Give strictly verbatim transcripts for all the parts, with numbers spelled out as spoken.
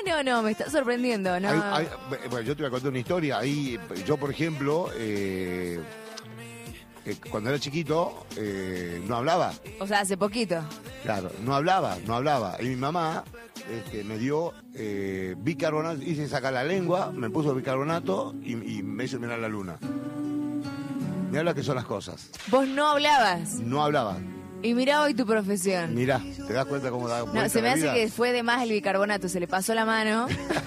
no, no, me está sorprendiendo, ¿no? Hay- hay- bueno, yo te voy a contar una historia. Ahí, yo, por ejemplo, eh, eh, cuando era chiquito, eh, no hablaba. O sea, hace poquito. Claro, no hablaba, no hablaba. Y mi mamá este, me dio eh, bicarbonato, hice sacar la lengua, me puso bicarbonato y, y me hizo mirar la luna. Mirá lo que son las cosas. Vos no hablabas. No hablaba. Y mirá hoy tu profesión. Mirá, ¿te das cuenta cómo da No, vuelta se me la hace vida? que fue de más el bicarbonato. Se le pasó la mano.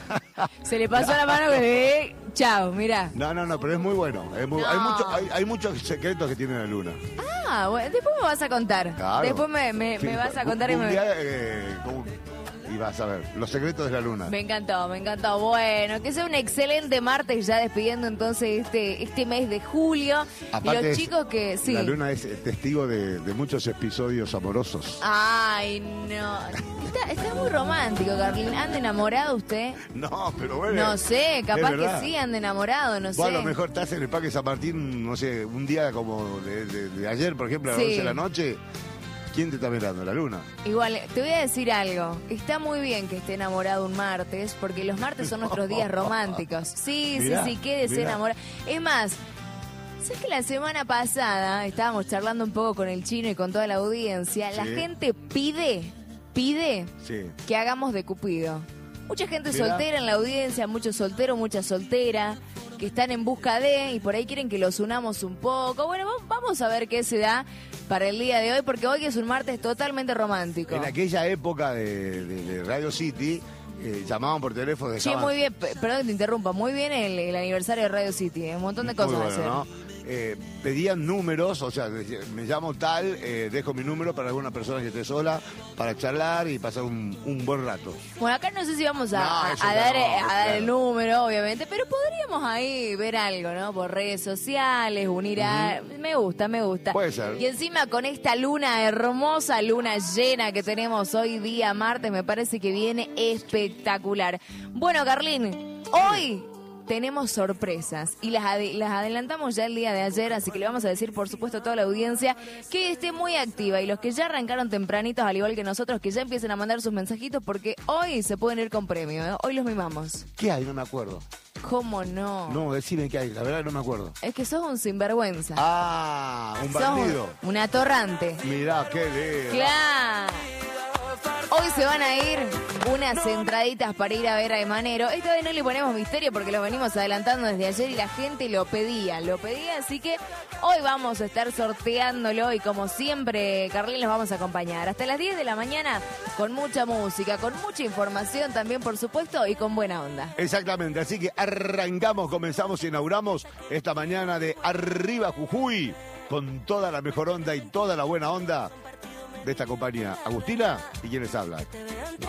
Se le pasó la mano que... eh, chao, mirá. No, no, no, pero es muy bueno. Es muy- No. hay, mucho- hay, hay muchos secretos que tiene la luna. Ah, bueno, después me vas a contar. Claro. Después me, me, Sí, me vas a bu- contar y me... googleá, eh, como- y vas a ver los secretos de la luna. Me encantó, me encantó. Bueno, que sea un excelente martes ya despidiendo entonces este este mes de julio. Aparte y los es- chicos que... Sí. La luna es testigo de, de muchos episodios amorosos. Ay, no. Está, está muy romántico, Carlín. ¿Anda enamorado usted? No, pero bueno. No sé, capaz es que verdad. sí, anda enamorado, no sé. Vos a lo mejor estás en el Parque San Martín, no sé, un día como de, de- de ayer, por ejemplo, a las Sí. once de la noche. ¿Quién te está mirando? La luna. Igual, te voy a decir algo. Está muy bien que esté enamorado un martes, porque los martes son nuestros días románticos. Sí, Mirá, sí, sí, quédese mirá. enamorado. Es más, ¿sabes que la semana pasada estábamos charlando un poco con el chino y con toda la audiencia? La Sí. gente pide, pide Sí. que hagamos de Cupido. Mucha gente Mirá. soltera en la audiencia, muchos solteros, mucha soltera, que están en busca de y por ahí quieren que los unamos un poco. Bueno, va- vamos a ver qué se da para el día de hoy, porque hoy es un martes totalmente romántico. En aquella época de, de- de Radio City, eh, llamaban por teléfono. Sí, dejaban- muy bien, pe- perdón que te interrumpa, muy bien el, el aniversario de Radio City, un montón de Muy cosas a bueno, hacer. ¿no? Eh, pedían números, o sea, decía, me llamo tal, eh, dejo mi número para alguna persona que esté sola, para charlar y pasar un, un buen rato. Bueno, acá no sé si vamos a, No, a- eso a ya dar, no, eh, a dar el claro. número, obviamente, pero podríamos ahí ver algo, ¿no? Por redes sociales, unir a... Me gusta, me gusta. Puede ser. Y encima con esta luna hermosa, luna llena que tenemos hoy día martes, me parece que viene espectacular. Bueno, Carlín, hoy... tenemos sorpresas y las, ade- las adelantamos ya el día de ayer, así que le vamos a decir, por supuesto, a toda la audiencia que esté muy activa y los que ya arrancaron tempranitos, al igual que nosotros, que ya empiecen a mandar sus mensajitos porque hoy se pueden ir con premio, ¿eh? Hoy los mimamos. ¿Qué hay? No me acuerdo. ¿Cómo no? No, decime qué hay, la verdad no me acuerdo. Es que sos un sinvergüenza. Ah, un Sos bandido. un, un atorrante. Mirá, qué lindo. Claro. Hoy se van a ir unas entraditas para ir a ver a Emanero. Esta vez no le ponemos misterio porque lo venimos adelantando desde ayer y la gente lo pedía, lo pedía, así que hoy vamos a estar sorteándolo y como siempre, Carlín, los vamos a acompañar hasta las diez de la mañana con mucha música, con mucha información también, por supuesto, y con buena onda. Exactamente, así que arrancamos, comenzamos y inauguramos esta mañana de Arriba Jujuy con toda la mejor onda y toda la buena onda de esta compañía. Agustina y quienes hablan.